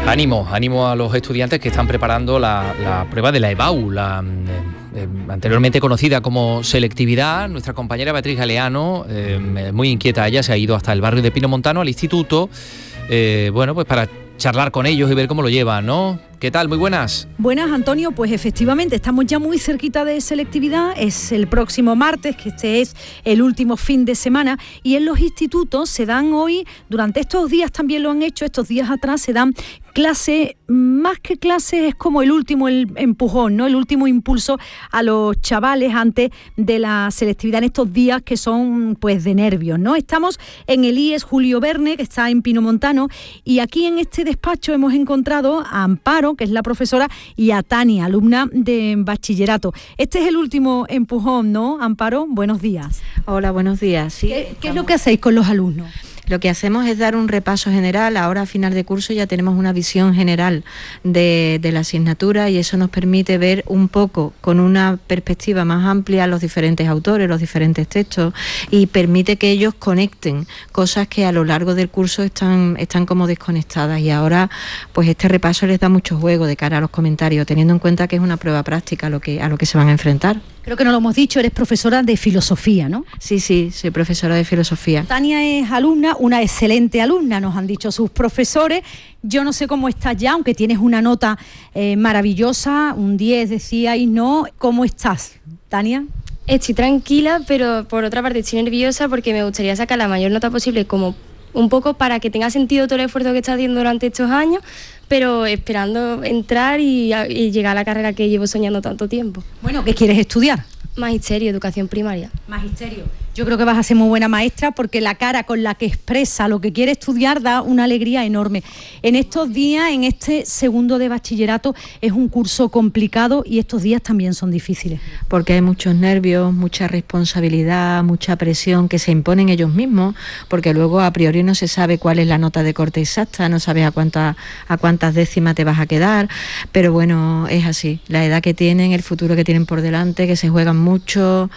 Ánimo a los estudiantes que están preparando la prueba de la EBAU, anteriormente conocida como selectividad. Nuestra compañera Beatriz Galeano, muy inquieta ella, se ha ido hasta el barrio de Pinomontano, al instituto, pues para charlar con ellos y ver cómo lo llevan, ¿no? ¿Qué tal? Muy buenas. Buenas, Antonio. Pues efectivamente, estamos ya muy cerquita de selectividad. Es el próximo martes, que este es el último fin de semana. Y en los institutos se dan hoy, durante estos días también lo han hecho, estos días atrás se dan clases, más que clases, es como el último empujón, ¿no? El último impulso a los chavales antes de la selectividad en estos días que son, pues, de nervios, ¿no? Estamos en el IES Julio Verne, que está en Pinomontano, y aquí en este despacho hemos encontrado a Amparo, que es la profesora, y a Tania, alumna de bachillerato. Este es el último empujón, ¿no, Amparo? Buenos días. Hola, buenos días. Sí, ¿Qué es lo que hacéis con los alumnos? Lo que hacemos es dar un repaso general. Ahora a final de curso ya tenemos una visión general de la asignatura y eso nos permite ver un poco con una perspectiva más amplia los diferentes autores, los diferentes textos, y permite que ellos conecten cosas que a lo largo del curso están como desconectadas, y ahora pues este repaso les da mucho juego de cara a los comentarios, teniendo en cuenta que es una prueba práctica a lo que se van a enfrentar. Creo que no lo hemos dicho, eres profesora de filosofía, ¿no? Sí, soy profesora de filosofía. Tania es alumna, una excelente alumna, nos han dicho sus profesores. Yo no sé cómo estás ya, aunque tienes una nota maravillosa, un 10 decíais, ¿no? ¿Cómo estás, Tania? Estoy tranquila, pero por otra parte estoy nerviosa porque me gustaría sacar la mayor nota posible, como un poco para que tenga sentido todo el esfuerzo que estás haciendo durante estos años, pero esperando entrar y llegar a la carrera que llevo soñando tanto tiempo. Bueno, ¿qué quieres estudiar? Magisterio, educación primaria. Magisterio. Yo creo que vas a ser muy buena maestra porque la cara con la que expresa lo que quiere estudiar da una alegría enorme. En estos días, en este segundo de bachillerato, es un curso complicado y estos días también son difíciles. Porque hay muchos nervios, mucha responsabilidad, mucha presión que se imponen ellos mismos, porque luego a priori no se sabe cuál es la nota de corte exacta, no sabes a cuántas décimas te vas a quedar, pero bueno, es así. La edad que tienen, el futuro que tienen por delante, que se juegan mucho.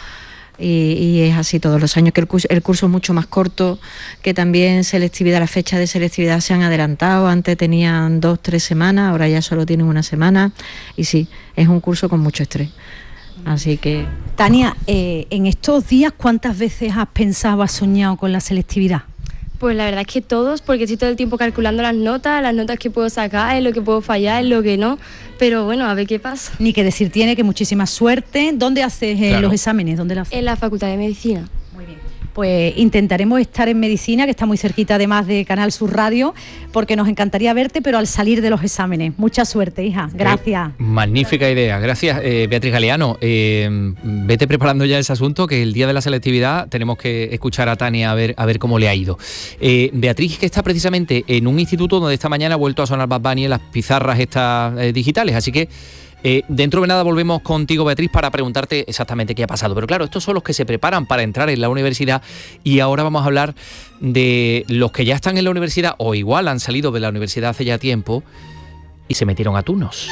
Y es así todos los años, que el curso es mucho más corto, que también selectividad, las fechas de selectividad se han adelantado, antes tenían 2-3 semanas, ahora ya solo tienen 1 semana, y sí, es un curso con mucho estrés. Así que... Tania, en estos días, ¿cuántas veces has pensado, has soñado con la selectividad? Pues la verdad es que todos, porque estoy todo el tiempo calculando las notas que puedo sacar, en lo que puedo fallar, en lo que no, pero bueno, a ver qué pasa. Ni que decir tiene, que muchísima suerte. ¿Dónde haces los exámenes? ¿Dónde lo haces? En la Facultad de Medicina. Muy bien. Pues intentaremos estar en medicina, que está muy cerquita además de Canal Sur Radio, porque nos encantaría verte, pero al salir de los exámenes. Mucha suerte, hija. Gracias. Magnífica idea. Gracias, Beatriz Galeano. Vete preparando ya ese asunto, que el día de la selectividad tenemos que escuchar a Tania a ver cómo le ha ido. Beatriz, que está precisamente en un instituto donde esta mañana ha vuelto a sonar Bad Bunny en las pizarras estas digitales, así que dentro de nada volvemos contigo, Beatriz, para preguntarte exactamente qué ha pasado. Pero claro, estos son los que se preparan para entrar en la universidad, y ahora vamos a hablar de los que ya están en la universidad o igual han salido de la universidad hace ya tiempo y se metieron a tunos.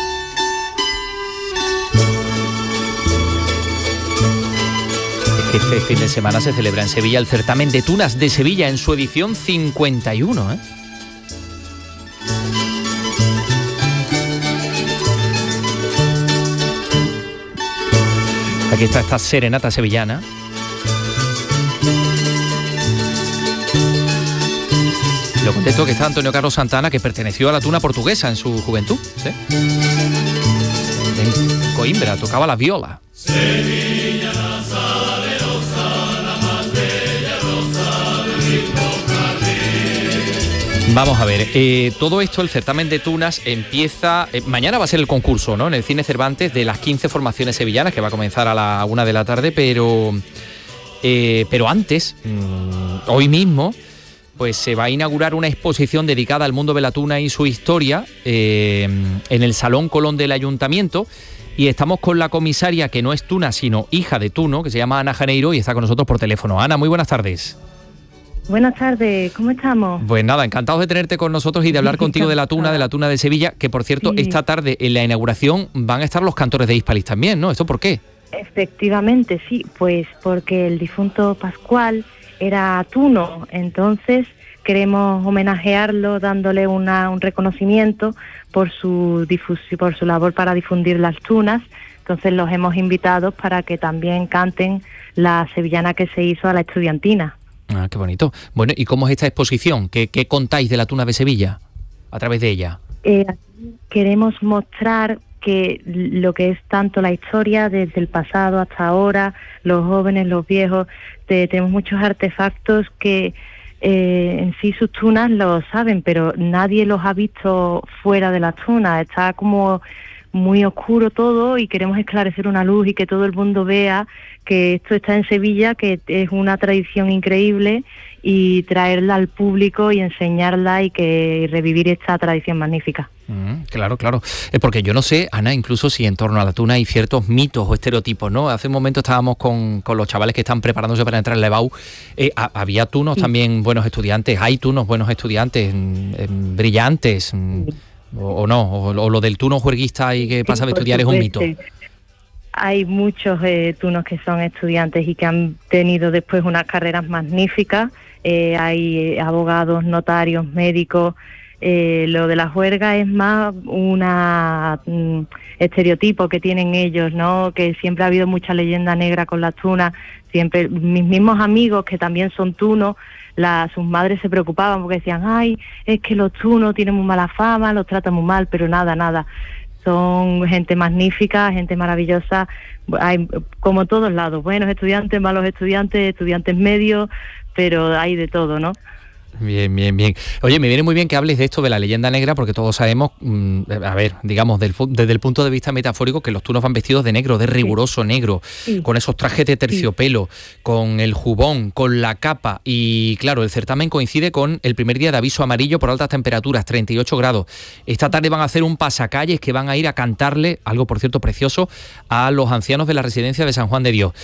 Es que este fin de semana se celebra en Sevilla el certamen de tunas de Sevilla en su edición 51, ¿eh? Aquí está esta serenata sevillana. Lo contento que está Antonio Carlos Santana, que perteneció a la tuna portuguesa en su juventud, ¿sí? En Coimbra tocaba la viola. Sevilla, la más bella rosa del mismo jardín. Vamos a ver, todo esto, el certamen de tunas, empieza... mañana va a ser el concurso, ¿no?, en el Cine Cervantes, de las 15 formaciones sevillanas, que va a comenzar a la 1 de la tarde, pero antes, hoy mismo, pues se va a inaugurar una exposición dedicada al mundo de la tuna y su historia en el Salón Colón del Ayuntamiento, y estamos con la comisaria, que no es tuna, sino hija de tuno, que se llama Ana Janeiro, y está con nosotros por teléfono. Ana, muy buenas tardes. Buenas tardes, ¿cómo estamos? Pues nada, encantados de tenerte con nosotros y de hablar contigo de la tuna de Sevilla, que por cierto, sí, esta tarde en la inauguración van a estar los cantores de Hispalis también, ¿no? ¿Esto por qué? Efectivamente, sí, pues porque el difunto Pascual era tuno, entonces queremos homenajearlo dándole un reconocimiento por su labor para difundir las tunas. Entonces los hemos invitado para que también canten la sevillana que se hizo a la estudiantina. Ah, qué bonito. Bueno, ¿y cómo es esta exposición? ¿Qué contáis de la tuna de Sevilla a través de ella? Queremos mostrar que lo que es tanto la historia desde el pasado hasta ahora, los jóvenes, los viejos, tenemos muchos artefactos que en sí sus tunas lo saben, pero nadie los ha visto fuera de las tunas. Está como muy oscuro todo y queremos esclarecer una luz y que todo el mundo vea que esto está en Sevilla, que es una tradición increíble, y traerla al público y enseñarla y revivir esta tradición magnífica. Claro. Porque yo no sé, Ana, incluso si en torno a la tuna hay ciertos mitos o estereotipos, ¿no? Hace un momento estábamos con los chavales que están preparándose para entrar en la EBAU. Había tunos también buenos estudiantes, hay tunos buenos estudiantes, brillantes, o no, o lo del tuno juerguista y que pasa a estudiar es un mito. Hay muchos tunos que son estudiantes y que han tenido después unas carreras magníficas. Hay abogados, notarios, médicos. Lo de la juerga es más un estereotipo que tienen ellos, ¿no? Que siempre ha habido mucha leyenda negra con las tunas. Siempre mis mismos amigos que también son tunos, sus madres se preocupaban porque decían, ay, es que los tunos tienen muy mala fama, los tratan muy mal, pero nada. Son gente magnífica, gente maravillosa. Hay como todos lados, buenos estudiantes, malos estudiantes, estudiantes medios, pero hay de todo, ¿no? Bien. Oye, me viene muy bien que hables de esto de la leyenda negra, porque todos sabemos, digamos, desde el punto de vista metafórico, que los tunos van vestidos de negro, de riguroso negro, con esos trajes de terciopelo, con el jubón, con la capa, y claro, el certamen coincide con el primer día de aviso amarillo por altas temperaturas, 38 grados. Esta tarde van a hacer un pasacalles que van a ir a cantarle, algo por cierto precioso, a los ancianos de la residencia de San Juan de Dios.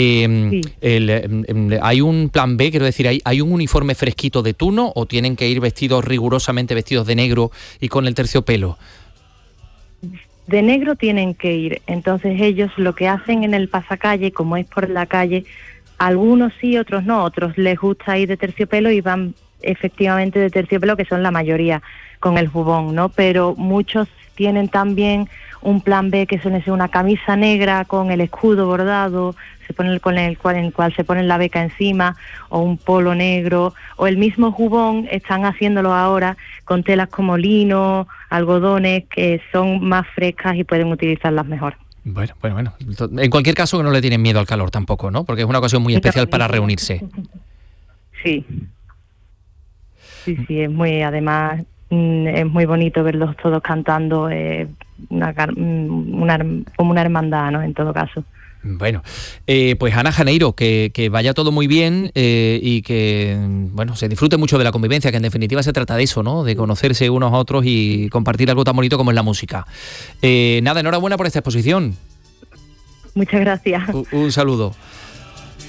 Hay un plan B, quiero decir, hay un uniforme fresquito de tuno, o tienen que ir rigurosamente vestidos de negro y con el terciopelo. De negro tienen que ir. Entonces ellos lo que hacen en el pasacalle, como es por la calle, algunos sí, otros no, otros les gusta ir de terciopelo y van efectivamente de terciopelo, que son la mayoría, con el jubón, ¿no? Pero muchos tienen también un plan B, que suele ser una camisa negra con el escudo bordado, en el cual se pone la beca encima, o un polo negro, o el mismo jubón. Están haciéndolo ahora con telas como lino, algodones, que son más frescas y pueden utilizarlas mejor. Bueno. En cualquier caso, que no le tienen miedo al calor tampoco, ¿no? Porque es una ocasión muy especial para reunirse. Sí, es muy, además, es muy bonito verlos todos cantando, como una hermandad, ¿no? En todo caso. Bueno, pues Ana Janeiro, que vaya todo muy bien y que se disfrute mucho de la convivencia, que en definitiva se trata de eso, ¿no? De conocerse unos a otros y compartir algo tan bonito como es la música. Enhorabuena por esta exposición. Muchas gracias. Un saludo.